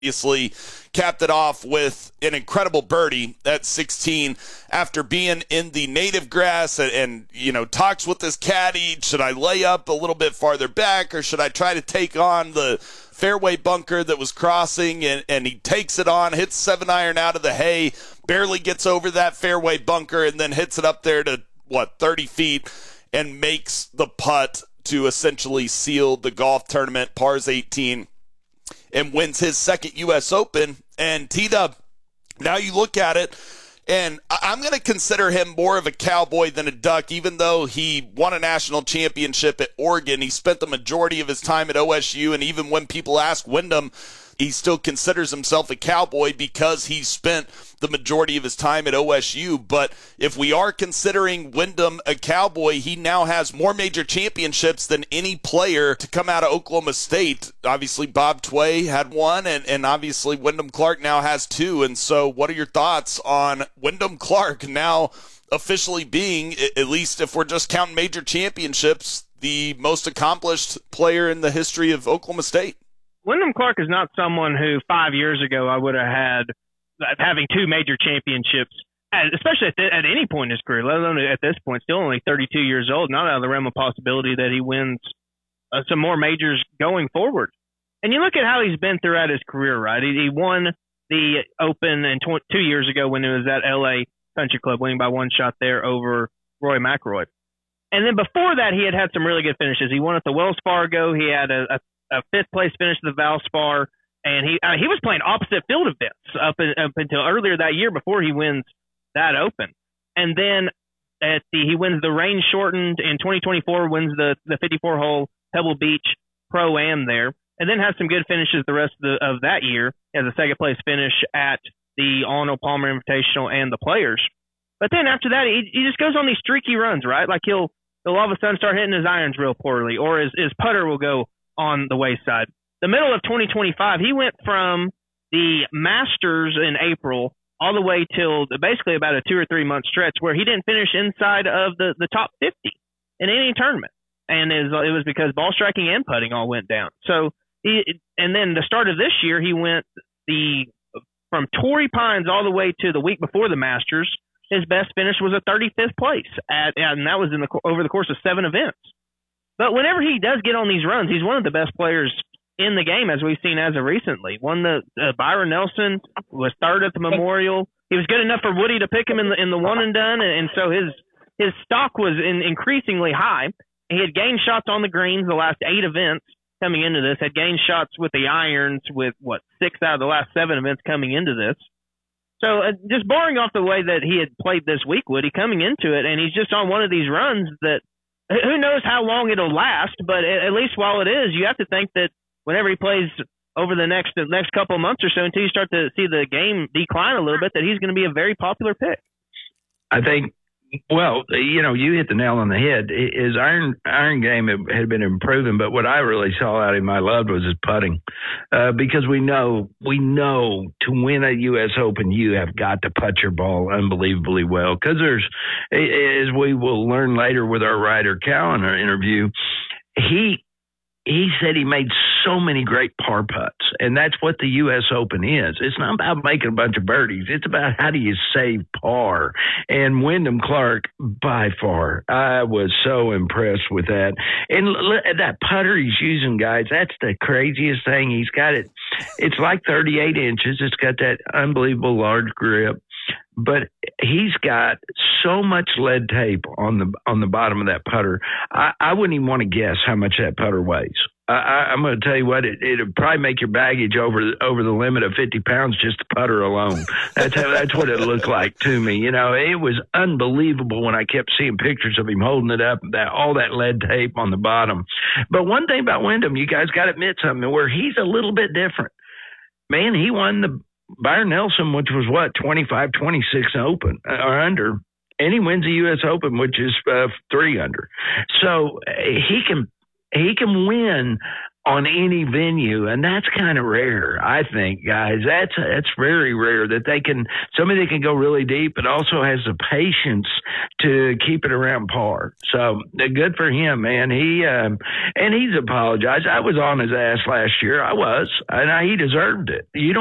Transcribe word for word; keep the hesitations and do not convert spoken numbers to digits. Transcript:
Obviously capped it off with an incredible birdie at sixteen after being in the native grass and, and, you know, talks with his caddy. Should I lay up a little bit farther back or should I try to take on the fairway bunker that was crossing? And, and he takes it on, hits seven iron out of the hay, barely gets over that fairway bunker, and then hits it up there to, what, thirty feet and makes the putt to essentially seal the golf tournament, pars eighteen. And wins his second U S Open. And T-Dub, now you look at it, and I'm going to consider him more of a cowboy than a duck, even though he won a national championship at Oregon. He spent the majority of his time at O S U, and even when people ask Wyndham, he still considers himself a cowboy because he spent the majority of his time at O S U. But if we are considering Wyndham a cowboy, he now has more major championships than any player to come out of Oklahoma State. Obviously, Bob Tway had one, and, and obviously Wyndham Clark now has two. And so what are your thoughts on Wyndham Clark now officially being, at least if we're just counting major championships, the most accomplished player in the history of Oklahoma State? Wyndham Clark is not someone who five years ago I would have had having two major championships, especially at, the, at any point in his career, let alone at this point, still only thirty-two years old, not out of the realm of possibility that he wins uh, some more majors going forward. And you look at how he's been throughout his career, right? He, he won the Open in tw- two years ago when it was at L A Country Club, winning by one shot there over Rory McIlroy. And then before that, he had had some really good finishes. He won at the Wells Fargo. He had a, a a fifth place finish at the Valspar, and he uh, he was playing opposite field events up in, up until earlier that year before he wins that Open. And then at the he wins the rain shortened in twenty twenty-four, wins the the fifty-four hole Pebble Beach Pro-Am there, and then has some good finishes the rest of, the, of that year as a second place finish at the Arnold Palmer Invitational and the Players. But then after that, he, he just goes on these streaky runs, right? Like he'll he'll all of a sudden start hitting his irons real poorly, or his, his putter will go on the wayside. The middle of twenty twenty-five, he went from the Masters in April all the way till basically about a two or three month stretch where he didn't finish inside of the, the top fifty in any tournament. And it was, it was because ball striking and putting all went down. So he, and then the start of this year, he went the from Torrey Pines all the way to the week before the Masters. His best finish was a thirty-fifth place at, and that was in the over the course of seven events. But whenever he does get on these runs, he's one of the best players in the game, as we've seen as of recently. Won the uh, Byron Nelson, was third at the Memorial. He was good enough for Woody to pick him in the in the one and done, and, and so his his stock was in, increasingly high. He had gained shots on the greens the last eight events coming into this. Had gained shots with the irons with what six out of the last seven events coming into this. So uh, just barring off the way that he had played this week, Woody coming into it, and he's just on one of these runs that. Who knows how long it'll last, but at least while it is, you have to think that whenever he plays over the next the next couple of months or so, until you start to see the game decline a little bit, that he's going to be a very popular pick. I think, well, you know, you hit the nail on the head. His iron iron game had been improving, but what I really saw out of him I loved was his putting, uh, because we know we know to win a U S Open you have got to putt your ball unbelievably well. Because there's, as we will learn later with our Ryder Callender interview, he. He said he made so many great par putts, and that's what the U S Open is. It's not about making a bunch of birdies. It's about how do you save par. And Wyndham Clark, by far, I was so impressed with that. And look at that putter he's using, guys. That's the craziest thing. He's got it. It's like thirty-eight inches. It's got that unbelievable large grip. But he's got so much lead tape on the on the bottom of that putter. I, I wouldn't even want to guess how much that putter weighs. I, I, I'm going to tell you what, it, it'd probably make your baggage over over the limit of fifty pounds just the putter alone. That's how, that's what it looked like to me. You know, it was unbelievable when I kept seeing pictures of him holding it up, that all that lead tape on the bottom. But one thing about Wyndham, you guys got to admit something, where he's a little bit different. Man, he won the Byron Nelson, which was what, twenty-five, twenty-six Open or under, and he wins the U S Open, which is uh, three under. So he can he can win on any venue, and that's kind of rare, I think, guys. That's that's very rare that they can somebody that can go really deep, but also has the patience to keep it around par. So good for him, man. He um, and he's apologized. I was on his ass last year. I was, and I, he deserved it. You don't